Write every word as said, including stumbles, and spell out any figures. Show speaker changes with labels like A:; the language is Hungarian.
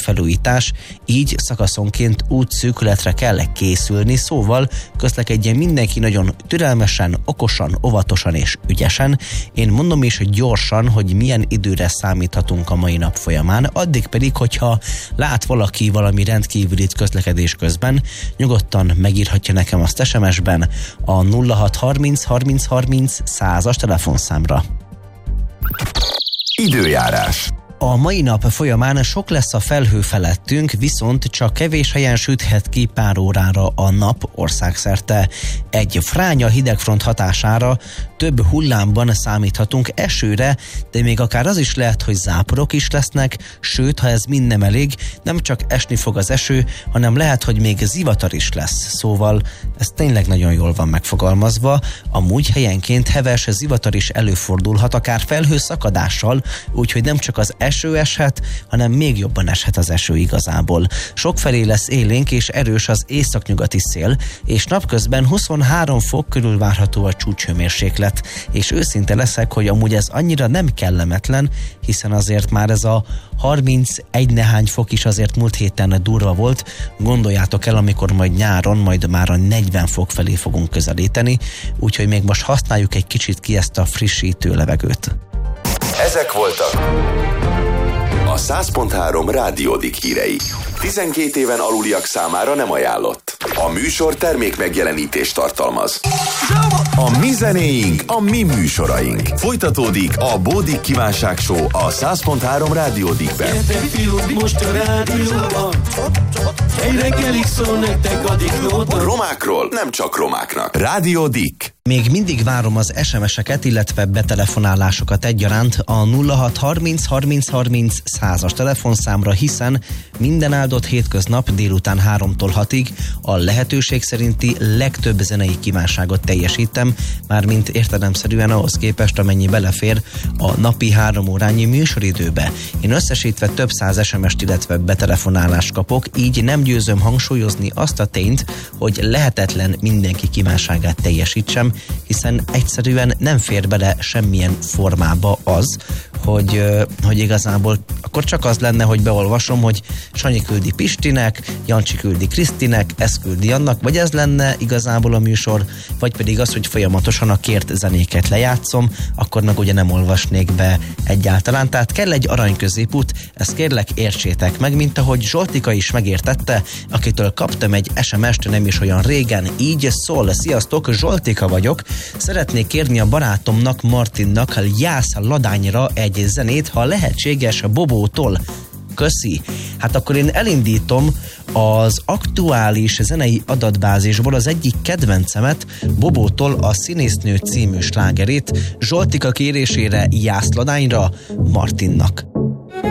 A: felújítás, így szakaszonként útszűkületre kell készülni, szóval közlekedjen mindenki nagyon türelmesen, okosan, óvatosan és ügyesen. Én mondom is gyorsan, hogy milyen időre számíthatunk a mai nap folyamán, addig pedig, hogyha lát valaki valami rendkívülit közlekedés közben, nyugodtan megírhatja nekem azt es em es-ben a nulla hat harminc harminc harminc százas telefonszámra.
B: Időjárás.
A: A mai nap folyamán sok lesz a felhő felettünk, viszont csak kevés helyen süthet ki pár órára a nap országszerte. Egy fránya hidegfront hatására több hullámban számíthatunk esőre, de még akár az is lehet, hogy záporok is lesznek, sőt, ha ez mind nem elég, nem csak esni fog az eső, hanem lehet, hogy még zivatar is lesz. Szóval ez tényleg nagyon jól van megfogalmazva, amúgy helyenként heves zivatar is előfordulhat, akár felhőszakadással, úgyhogy nem csak az eső eshet, hanem még jobban eshet az eső igazából. Sokfelé lesz élénk és erős az északnyugati szél, és napközben huszonhárom fok körül várható a csúcshőmérséklet. És őszinte leszek, hogy amúgy ez annyira nem kellemetlen, hiszen azért már ez a harmincegy nehány fok is azért múlt héten durva volt. Gondoljátok el, amikor majd nyáron, majd már a negyven fok felé fogunk közelíteni, úgyhogy még most használjuk egy kicsit ki ezt a frissítő levegőt.
B: Ezek voltak a száz pont három Rádiódik hírei. tizenkét éven aluliak számára nem ajánlott. A műsor termék megjelenítést tartalmaz. A mi zenéink, a mi műsoraink. Folytatódik a Bódik Kívánság Show a száz pont három Rádiódikben.
C: Gyertek fiúk, most a rádióban, egy reggelig szól nektek a diklóban.
B: Romákról nem csak romáknak. Rádiódik.
A: Még mindig várom az es em es-eket, illetve betelefonálásokat egyaránt a nulla hat harminc harminc harminc százas telefonszámra, hiszen minden áldott hétköznap délután háromtól hatig a lehetőség szerinti legtöbb zenei kívánságot teljesítem, mármint értelemszerűen ahhoz képest, amennyi belefér a napi három órányi műsoridőbe. Én összesítve több száz es em es-t, illetve betelefonálást kapok, így nem győzöm hangsúlyozni azt a tényt, hogy lehetetlen mindenki kívánságát teljesítsem, hiszen egyszerűen nem fér bele semmilyen formába az, hogy, hogy igazából akkor csak az lenne, hogy beolvasom, hogy Sanyi küldi Pistinek, Jancsi küldi Krisztinek, ez küldi annak, vagy ez lenne igazából a műsor, vagy pedig az, hogy folyamatosan a kért zenéket lejátszom, akkor meg ugye nem olvasnék be egyáltalán. Tehát kell egy arany középút, ezt kérlek értsétek meg, mint ahogy Zsoltika is megértette, akitől kaptam egy es em es-t nem is olyan régen, így szól. Sziasztok, Zsoltika vagyok. Szeretnék kérni a barátomnak, Martinnak Jász Ladányra egy zenét, ha lehetséges, Bobótól. Köszi. Hát akkor én elindítom az aktuális zenei adatbázisból az egyik kedvencemet, Bobótól a Színésznő című slágerét, Zsoltika kérésére Jász Ladányra, Martinnak.